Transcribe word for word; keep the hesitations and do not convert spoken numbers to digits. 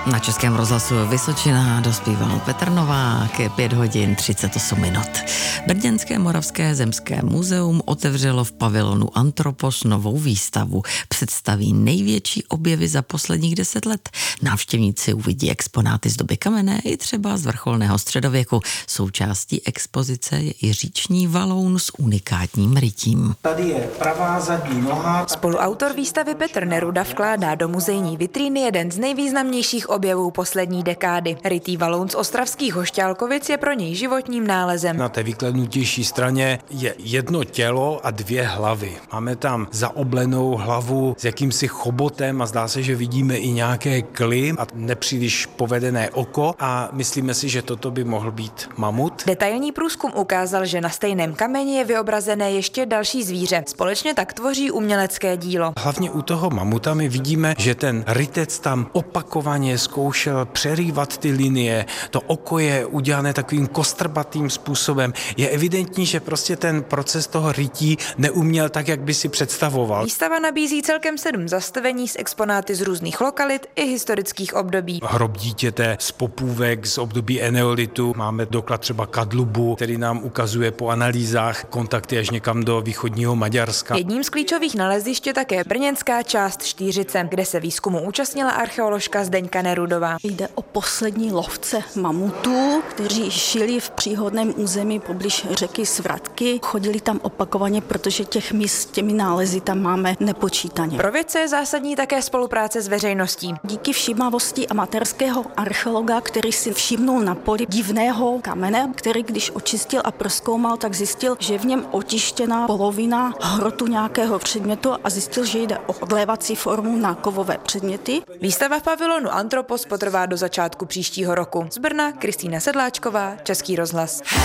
Na Českém rozhlasu Vysočina dospíval Petr Novák, pět hodin třicet osm minut. Brněnské Moravské zemské muzeum otevřelo v pavilonu Antropos novou výstavu. Představí největší objevy za posledních deset let. Návštěvníci uvidí exponáty z doby kamenné i třeba z vrcholného středověku. Součástí expozice je i říční valoun s unikátním rytím. Tady je pravá zadní noha. Spoluautor výstavy Petr Neruda vkládá do muzejní vitríny jeden z nejvýznamnějších objevů poslední dekády. Rytý valoun z ostravských Hošťálkovic je pro něj životním nálezem. Na té vyklenutější straně je jedno tělo a dvě hlavy. Máme tam zaoblenou hlavu s jakýmsi chobotem a zdá se, že vidíme i nějaké kly a nepříliš povedené oko a myslíme si, že toto by mohl být mamut. Detailní průzkum ukázal, že na stejném kameni je vyobrazené ještě další zvíře. Společně tak tvoří umělecké dílo. Hlavně u toho mamuta my vidíme, že ten rytec tam opakovaně zkoušel přerývat ty linie. To oko je udělané takovým kostrbatým způsobem. Je evidentní, že prostě ten proces toho rytí neuměl tak, jak by si představoval. Výstava nabízí celkem sedm zastavení s exponáty z různých lokalit i historických období. Hrob dítěte z popůvek z období eneolitu. Máme doklad třeba kadlubu, který nám ukazuje po analýzách kontakty až někam do východního Maďarska. Jedním z klíčových nalezišť je také brněnská část Štýřice, kde se výzkumu účastnila archeoložka Zdeňka Nerudová. Jde o poslední lovce mamutů, kteří žili v příhodném území poblíž řeky Svratky. Chodili tam opakovaně, protože těch míst s těmi nálezy tam máme nepočítaně. Pro vědce je zásadní také spolupráce s veřejností. Díky všímavosti amatérského archeologa, který si všimnul na poli divného kamene, který když očistil a prozkoumal, tak zjistil, že v něm otištěná polovina hrotu nějakého předmětu a zjistil, že jde o odlévací formu na kovové předměty. Výstava v pavilonu Antropos potrvá do začátku příštího roku. Z Brna Kristýna Sedláčková, Český rozhlas.